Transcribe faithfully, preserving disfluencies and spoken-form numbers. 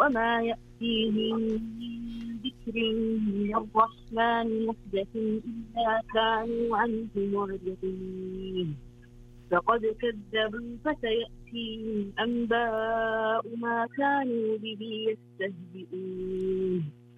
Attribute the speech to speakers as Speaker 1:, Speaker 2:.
Speaker 1: وما يأتيهم من ذكر من الرحمن محدث إلا كانوا عنه معرضين فقد كذبوا فسيأتيهم أنباء ما كانوا به يستهزئون